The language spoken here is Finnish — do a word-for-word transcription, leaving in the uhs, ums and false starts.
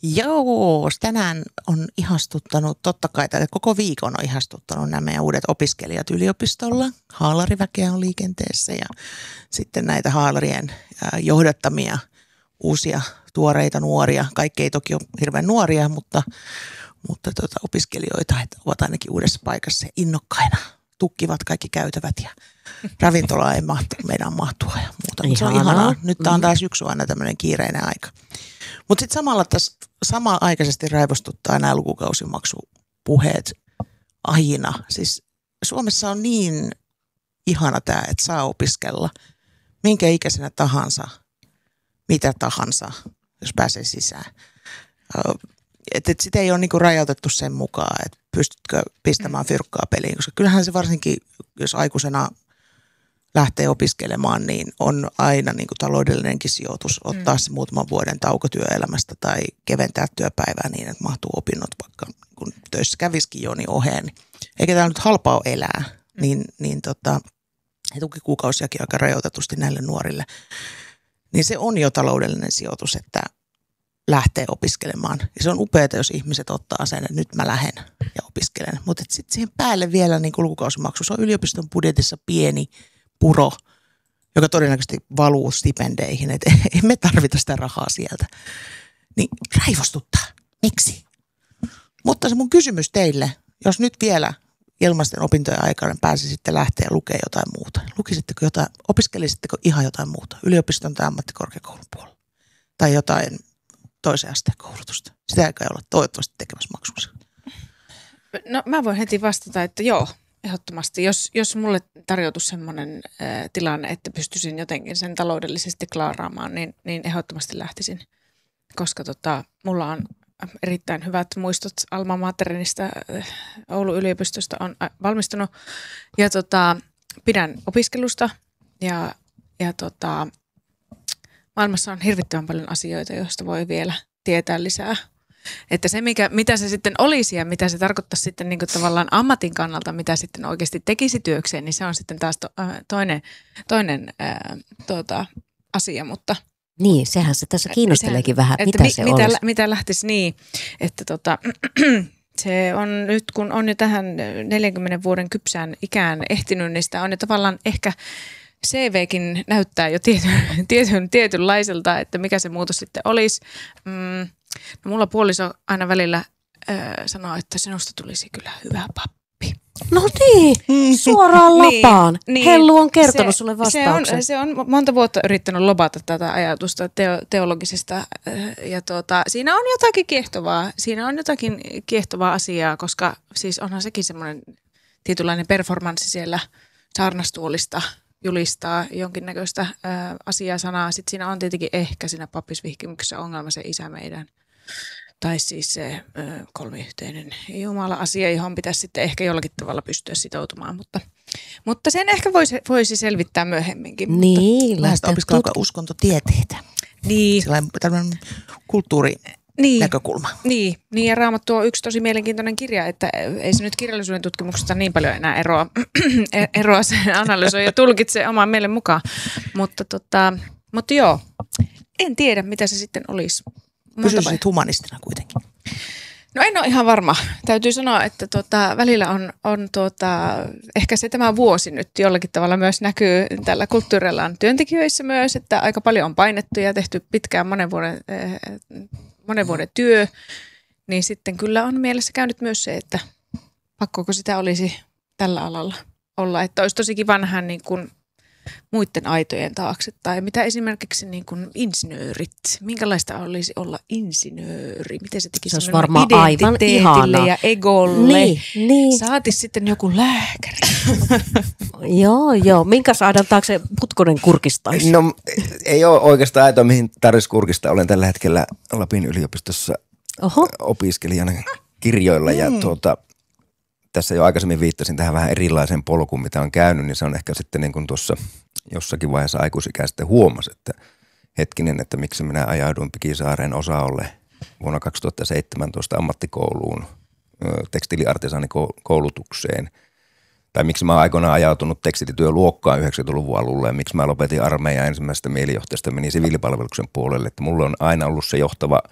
Joo, tänään on ihastuttanut, totta kai tätä koko viikon on ihastuttanut nämä meidän uudet opiskelijat yliopistolla. Haalariväkeä on liikenteessä ja sitten näitä haalarien johdattamia uusia tuoreita nuoria. Kaikki ei toki ole hirveän nuoria, mutta, mutta tuota, opiskelijoita että ovat ainakin uudessa paikassa innokkaina. Tukkivat kaikki käytävät ja ravintola ei mahtu, meidän mahtua ja muuta. Mutta se on ihanaa. Nyt tämä on taas syksy aina tämmöinen kiireinen aika. Mutta sitten samalla tässä samanaikaisesti raivostuttaa nämä lukukausimaksupuheet aina. Siis Suomessa on niin ihana tämä, että saa opiskella minkä ikäisenä tahansa, mitä tahansa, jos pääsee sisään. Että et sitä ei ole niinku rajoitettu sen mukaan, että pystytkö pistämään fyrkkaa peliin, koska kyllähän se varsinkin, jos aikuisena lähtee opiskelemaan, niin on aina niin kuin taloudellinenkin sijoitus ottaa mm. se muutaman vuoden tauko työelämästä tai keventää työpäivää niin, että mahtuu opinnot vaikka kun töissä käviskin jo niin oheen. Eikä tämä nyt halpaa ole elää, mm. niin, niin tota, he tukikuukausiakin aika rajoitetusti näille nuorille. Niin se on jo taloudellinen sijoitus, että lähtee opiskelemaan. Ja se on upeaa, jos ihmiset ottaa sen, että nyt mä lähden ja opiskelen. Mutta sitten siihen päälle vielä niin kuin lukukausimaksu. Se on yliopiston budjetissa pieni puro, joka todennäköisesti valuu stipendeihin, että ei me tarvita sitä rahaa sieltä. Niin raivostuttaa. Miksi? Mutta se mun kysymys teille, jos nyt vielä ilmaisten opintojen aikana pääsisitte lähteä lukemaan jotain muuta. Lukisitteko jotain, opiskelisitteko ihan jotain muuta? Yliopiston tai ammattikorkeakoulun puolella? Tai jotain toisen asteen koulutusta? Sitä ei kai olla toivottavasti tekemässä maksussa. No mä voin heti vastata, että joo. Ehdottomasti. Jos, jos mulle tarjoutuisi sellainen ä, tilanne, että pystyisin jotenkin sen taloudellisesti klaaraamaan, niin, niin ehdottomasti lähtisin. Koska tota, mulla on erittäin hyvät muistot Alma Materinista, Oulun yliopistosta on valmistunut. Ja tota, pidän opiskelusta ja, ja tota, maailmassa on hirvittävän paljon asioita, joista voi vielä tietää lisää. Että se, mikä, mitä se sitten olisi ja mitä se tarkoittaisi sitten niin kuin tavallaan ammatin kannalta, mitä sitten oikeasti tekisi työkseen, niin se on sitten taas to, äh, toinen, toinen äh, tuota, asia. Mutta, niin, sehän se tässä kiinnosteleekin sehän, vähän, mitä mi, se mitä, olisi. Mitä lähtisi niin, että tota, se on nyt, kun on jo tähän neljänkymmenen vuoden kypsään ikään ehtinyt, niin sitä on jo tavallaan ehkä C V:kin näyttää jo tietyn, tietyn, tietynlaiselta, että mikä se muutos sitten olisi. Mm. No, mulla puoliso aina välillä äh, sanoo, että sinusta tulisi kyllä hyvä pappi. No niin, suoraan lapaan. niin, Hellu on kertonut se, sulle vastauksen. Se on, se on monta vuotta yrittänyt lobata tätä ajatusta teo, teologisesta äh, ja tuota, siinä on jotakin kiehtovaa. Siinä on jotakin kiehtovaa asiaa, koska siis onhan sekin semmoinen tietynlainen performanssi siellä saarnastuolista julistaa jonkinnäköistä äh, asiaa sanaa. Sitten siinä on tietenkin ehkä siinä pappisvihkimyksessä ongelma se isä meidän. Tai siis se äh, kolmiyhteinen Jumala-asia, johon pitäisi sitten ehkä jollakin tavalla pystyä sitoutumaan. Mutta, mutta sen ehkä voisi, voisi selvittää myöhemminkin. Niin, lähteä opiskelemaan uskontotieteitä. Niin. Sellainen tämmöinen kulttuuri. Niin, näkökulma. Niin, niin, ja Raamattu on yksi tosi mielenkiintoinen kirja, että ei se nyt kirjallisuuden tutkimuksesta niin paljon enää eroa, eroa se analysoi ja tulkitsee oman mielen mukaan. Mutta, tota, mutta joo, en tiedä mitä se sitten olisi. Pysyisit humanistina kuitenkin. No en ole ihan varma. Täytyy sanoa, että tuota, välillä on, on tuota, ehkä se tämä vuosi nyt jollakin tavalla myös näkyy tällä kulttuurialan työntekijöissä myös, että aika paljon on painettu ja tehty pitkään monen vuoden, eh, monen vuoden työ, niin sitten kyllä on mielessä käynyt myös se, että pakkoako sitä olisi tällä alalla olla, että olisi tosi kiva nähdä niin kuin muiden aitojen taakse. Tai mitä esimerkiksi niin kuin insinöörit, minkälaista olisi olla insinööri? Miten se tekisi se varmaan aivan ihanaa. Ja egolle. Niin, niin. Saatis sitten joku lääkäri. joo, joo. Minkä saadaan taakse Putkonen kurkistaisi? No ei ole oikeastaan aitoa, mihin tarvitsisi kurkistaa. Olen tällä hetkellä Lapin yliopistossa Oho. opiskelijana kirjoilla mm. ja tuota, tässä jo aikaisemmin viittasin tähän vähän erilaiseen polkuun, mitä on käynyt, niin se on ehkä sitten niin kuin tuossa jossakin vaiheessa aikuisikä sitten huomasi, että hetkinen, että miksi minä ajauduin Pikisaaren osaolle vuonna kaksituhattaseitsemäntoista ammattikouluun, tekstiiliartesaanikoulutukseen, tai miksi mä oon aikoinaan ajautunut tekstilityöluokkaan yhdeksänkymmentäluvun alulla ja miksi mä lopetin armeijan ensimmäisestä mielijohteesta, meni siviilipalveluksen puolelle, että mulla on aina ollut se johtava